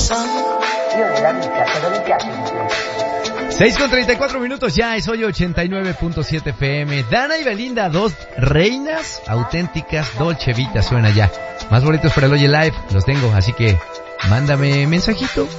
6:34 ya, es hoy 89.7 FM. Dana y Belinda, dos reinas auténticas, Dolce Vita suena ya. Más boletos para el Oye Live, los tengo, así que mándame mensajito.